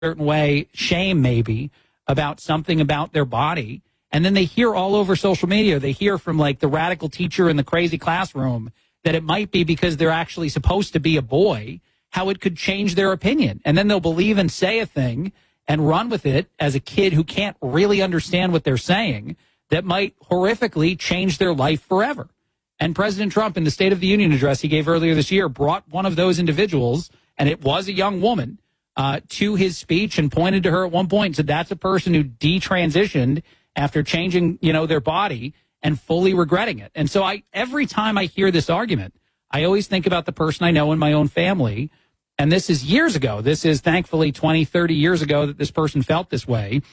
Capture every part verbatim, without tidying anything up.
certain way, shame maybe, about something about their body. And then they hear all over social media, they hear from like the radical teacher in the crazy classroom that it might be because they're actually supposed to be a boy, how it could change their opinion. And then they'll believe and say a thing and run with it as a kid who can't really understand what they're saying that might horrifically change their life forever. And President Trump, in the State of the Union address he gave earlier this year, brought one of those individuals, and it was a young woman, uh, to his speech and pointed to her at one point and said, that's a person who detransitioned after changing, you know, their body and fully regretting it. And so I, every time I hear this argument, I always think about the person I know in my own family. And this is years ago. This is thankfully twenty, thirty years ago that this person felt this way,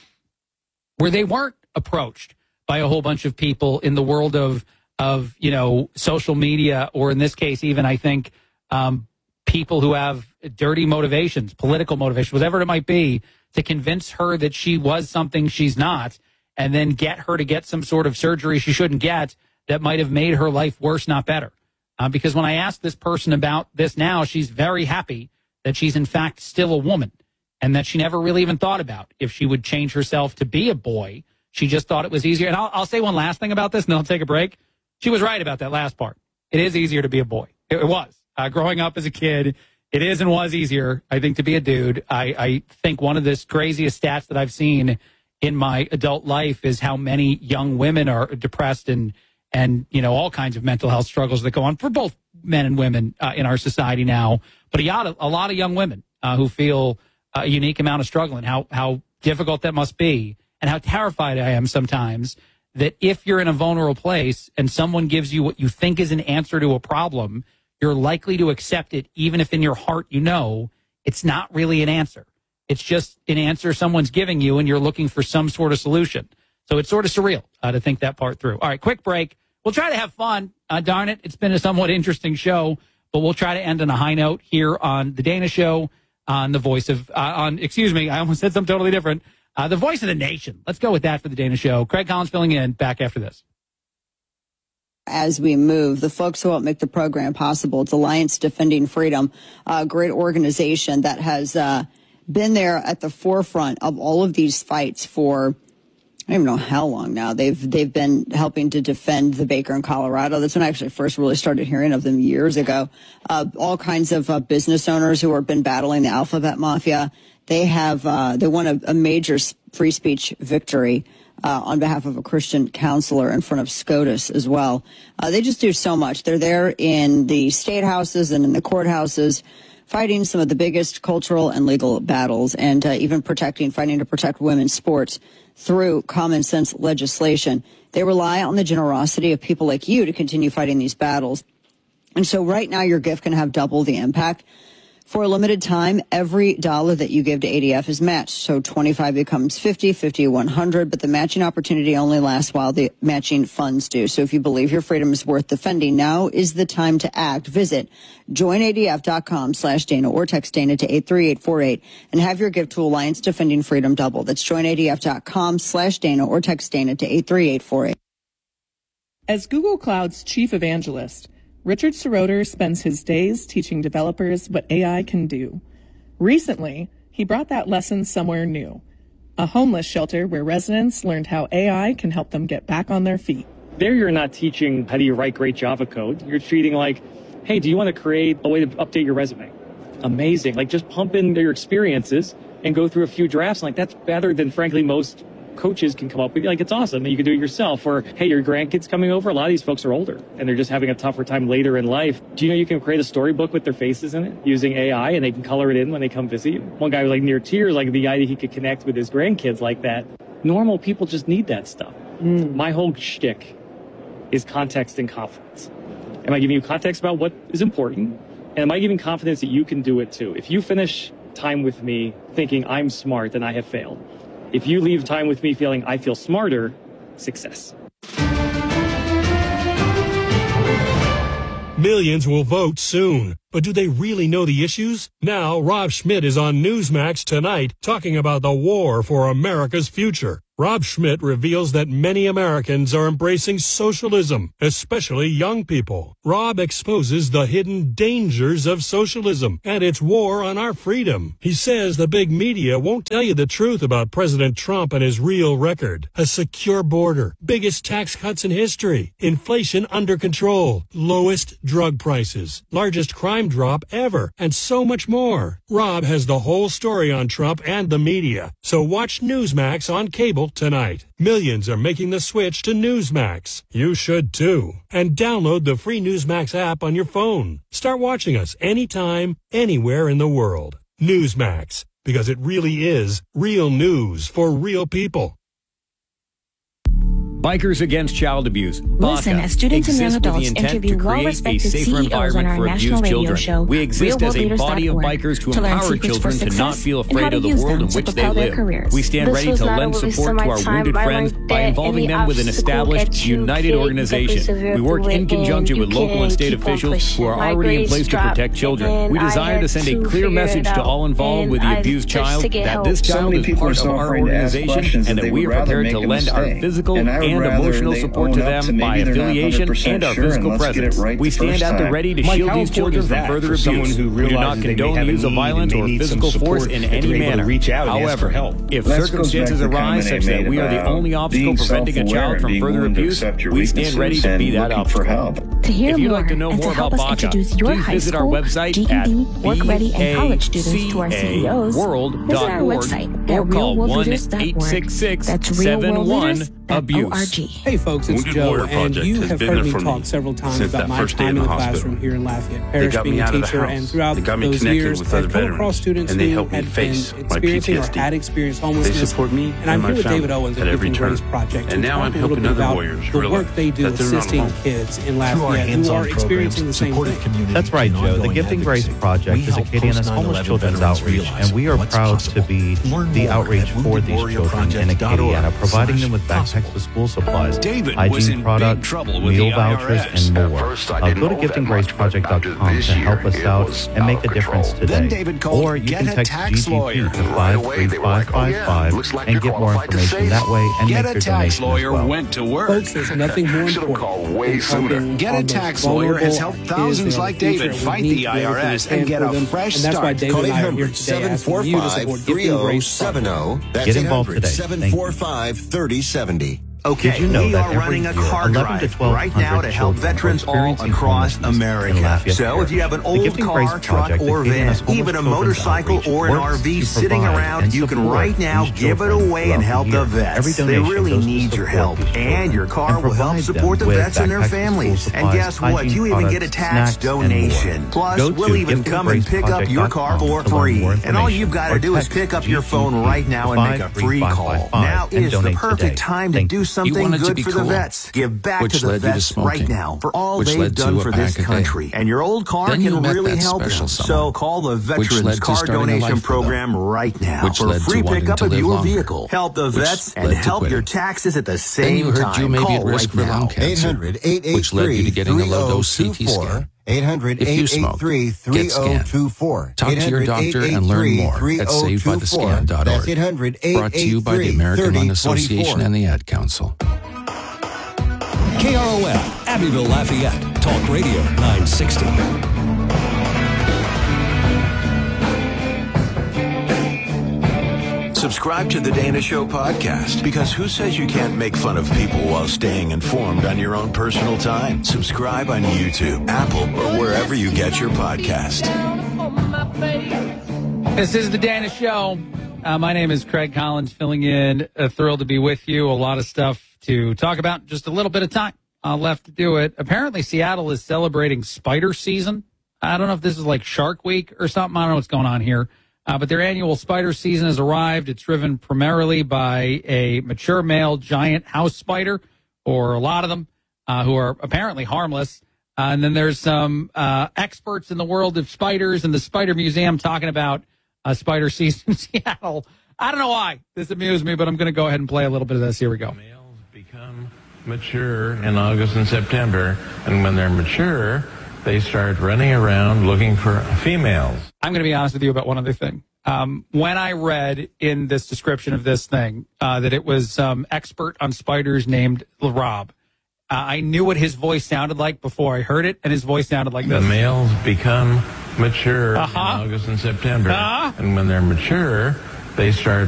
where they weren't approached by a whole bunch of people in the world of, of, you know, social media, or in this case, even I think um, people who have dirty motivations, political motivations, whatever it might be, to convince her that she was something she's not, and then get her to get some sort of surgery she shouldn't get that might have made her life worse, not better. Uh, because when I asked this person about this now, she's very happy that she's in fact still a woman, and that she never really even thought about if she would change herself to be a boy. She just thought it was easier. And I'll, I'll say one last thing about this, and then I'll take a break. She was right about that last part. It is easier to be a boy. It, it was. Uh, growing up as a kid, it is and was easier, I think, to be a dude. I, I think one of the craziest stats that I've seen in my adult life is how many young women are depressed and, and you know, all kinds of mental health struggles that go on for both men and women uh, in our society now. But a lot of, a lot of young women uh, who feel a unique amount of struggle, and how, how difficult that must be, and how terrified I am sometimes that if you're in a vulnerable place and someone gives you what you think is an answer to a problem, you're likely to accept it, even if in your heart you know it's not really an answer. It's just an answer someone's giving you, and you're looking for some sort of solution. So it's sort of surreal uh, to think that part through. All right, quick break. We'll try to have fun. Uh, darn it, it's been a somewhat interesting show, but we'll try to end on a high note here on The Dana Show, on the voice of, uh, on, excuse me, I almost said something totally different. Uh, the voice of the nation. Let's go with that for The Dana Show. Craig Collins filling in, back after this. As we move, the folks who help make the program possible, it's Alliance Defending Freedom, a great organization that has uh, been there at the forefront of all of these fights for, I don't even know how long now. They've they've been helping to defend the baker in Colorado. That's when I actually first really started hearing of them years ago. Uh, all kinds of uh, business owners who have been battling the alphabet mafia. They have uh, they won a, a major free speech victory uh, on behalf of a Christian counselor in front of SCOTUS as well. Uh, they just do so much. They're there in the state houses and in the courthouses, fighting some of the biggest cultural and legal battles, and uh, even protecting, fighting to protect women's sports through common sense legislation. They rely on the generosity of people like you to continue fighting these battles. And so right now your gift can have double the impact. For a limited time, every dollar that you give to A D F is matched. So twenty-five becomes fifty, fifty, one hundred, but the matching opportunity only lasts while the matching funds do. So if you believe your freedom is worth defending, now is the time to act. Visit joinadf.com slash Dana or text Dana to eight three eight four eight and have your gift to Alliance Defending Freedom double. That's joinadf.com slash Dana or text Dana to eight three eight four eight. As Google Cloud's chief evangelist, Richard Seroter spends his days teaching developers what A I can do. Recently, he brought that lesson somewhere new, a homeless shelter where residents learned how A I can help them get back on their feet. There you're not teaching how do you write great Java code. You're treating like, hey, do you want to create a way to update your resume? Amazing. Like, just pump in your experiences and go through a few drafts. Like, that's better than, frankly, most coaches can come up with. Like, it's awesome that you can do it yourself. Or, hey, your grandkids coming over. A lot of these folks are older and they're just having a tougher time later in life. Do you know you can create a storybook with their faces in it using A I, and they can color it in when they come visit you? One guy was like near tears, like the idea he could connect with his grandkids like that. Normal people just need that stuff. Mm. My whole shtick is context and confidence. Am I giving you context about what is important? And am I giving confidence that you can do it too? If you finish time with me thinking I'm smart, then I have failed. If you leave time with me feeling I feel smarter, success. Millions will vote soon, but do they really know the issues? Now, Rob Schmidt is on Newsmax tonight talking about the war for America's future. Rob Schmidt reveals that many Americans are embracing socialism, especially young people. Rob exposes the hidden dangers of socialism and its war on our freedom. He says the big media won't tell you the truth about President Trump and his real record. A secure border, biggest tax cuts in history, inflation under control, lowest drug prices, largest crime drop ever, and so much more. Rob has the whole story on Trump and the media. So watch Newsmax on cable tonight. Millions are making the switch to Newsmax. You should too. And download the free Newsmax app on your phone. Start watching us anytime, anywhere in the world. Newsmax, because it really is real news for real people. Bikers Against Child Abuse. Listen, BACA as students and young exists with the adults intent interview to create a well-respected safer C E Os on environment our for national abused radio children. show, We exist as a real world body of leaders dot org, bikers to to learn empower secrets for children to not success feel and how afraid to of the use world them in to which they propel their live. careers. We stand This ready was to not lend a waste support of to my our time. wounded I friends learned by that involving every them with an obstacle established, that you united create, you organization. persevere We work through in it, conjunction and with you local and can state keep on officials pushing. who are My already in grades place to dropped, protect children. and We I desire had to send a to clear figure message it to out, all involved and with the I abused searched child to get that help. this So child many is people are part so of our afraid to ask organization questions and that that they we would are rather prepared make to a lend our mistake. physical And I would and rather emotional they support own to up them to maybe by they're not affiliation one hundred percent and our sure, physical and let's get it presence. right We the stand first at the time. ready to Mike, shield how these children important is from that further for abuse. someone who We do not realizes they may condone have the a use of need violence and or they need some physical force support, in that any they're able to manner. reach out and ask However, for help. if Let's circumstances goes back to the arise comment such I that made we are the about only obstacle being preventing a self-aware child and from being further willing to abuse, accept your we stand ready to weaknesses be and that looking for obstacle. help. To hear If you'd more like to know and more to help about us BACA, introduce your please high visit our school, website G E at D, work ready, and college students to our C E Os. world Visit dot our org website or at call real world one leaders dot org. eight six six That's real seven world one leaders dot abuse. org. Hey folks, it's Wounded Joe, Warrior and Project you has have been heard there me for talk me several times since about that my first day time in in the the hospital. classroom here in Lafayette They Parish, got being me a out of the teacher, house. and throughout They got me those connected years, with I've other come veterans, across students and they who helped me had face been my experiencing or P T S D. had experienced They homelessness. support me And I'm and here my with family David Owens at of every Gifting turn. Grace Project, And to now talk I'm a little helping bit other about warriors the realize work they do that they're not assisting alone. kids in Through our Lafayette who hands-on are experiencing the programs, same supportive thing. community, That's right, and Joe. The ongoing Gifting Grace advocacy. Project We is help Acadiana's post nine homeless eleven children's veterans outreach, realize and we are what's proud possible. to be Learn the more outreach at for wounded these warrior children in project dot org Acadiana, providing slash them with backpacks with school supplies, David hygiene was in products, big trouble with meal the I R vouchers, S. and At more. first, I Uh, didn't go to know gifting that grace much, but project dot after com this to help year, us it out was and out make of a difference control. today. Then David called Or you Get can a text Tax G T P Lawyer. to Right five away, three they were five like, oh, five yeah, five looks like and you're get more qualified to information save. that way and Get make a your Tax donation as Lawyer well. went to work. Folks, there's nothing more Should have important called way than sooner. helping Get our a most Tax Lawyer has vulnerable helped kids thousands in our like future. David We fight need the to I do R everything S we can and get for a them, fresh and that's why start. David Call and I are here eight hundred, today seven asking four you to five, support three Gifting oh Grace seven Project. oh. That's Get involved today. seven four five, three oh seven oh. Okay, Did you know we that are every running a year, car eleven to drive twelve right now to help children veterans are all experiencing across homelessness in America. Lafayette So Parish. if you have an The old Gifting car, Grace truck, Project, or Acadiana's van, homeless even a children's motorcycle outreach, or an works R V to sitting provide around, and you can support right now these give it children away and throughout help the the year. Every vets. They donation really goes to need your support help, these children and your car and will help provide support the them with vets and their backpacks and school families. And supplies, guess what? hygiene You even get a products, tax snacks, and more. donation. Plus, Go we'll to even come and pick up your car for free. And all you've got to do is pick up your phone right now and make a free call. Now is the perfect time to do something good for the vets. Give back to the vets right now for all they've done for this country. And your old car can really help them. So call the Veterans Car Donation Program right now for free pickup of your vehicle. Help the vets and help your taxes at the same time. Call right now. eight hundred, eight eight three, three oh two four. eight hundred, eight eight three, three oh two four. Talk to your doctor and learn more at saved by the scan dot org. That's eight hundred, eight eight three, Brought to you by the American Lung Association and the Ad Council. K R O F, Abbeville, Lafayette. Talk Radio nine sixty. Subscribe to the Dana Show podcast, because who says you can't make fun of people while staying informed on your own personal time? Subscribe on YouTube, Apple, or wherever you get your podcast. This is the Dana Show. Uh, my name is Craig Collins, filling in. Uh, thrilled to be with you. A lot of stuff to talk about. Just a little bit of time uh, left to do it. Apparently, Seattle is celebrating spider season. I don't know if this is like Shark Week or something. I don't know what's going on here. Uh, but their annual spider season has arrived. It's driven primarily by a mature male giant house spider, or a lot of them, uh, who are apparently harmless. Uh, and then there's some uh, experts in the world of spiders and the Spider Museum talking about uh, spider season in Seattle. I don't know why this amused me, but I'm going to go ahead and play a little bit of this. Here we go. Males become mature in August and September, and when they're mature, they start running around looking for females. I'm going to be honest with you about one other thing. Um, when I read in this description of this thing uh, that it was um, expert on spiders named Rob, uh, I knew what his voice sounded like before I heard it, and his voice sounded like this. The males become mature uh-huh. in August and September, uh-huh. and when they're mature, they start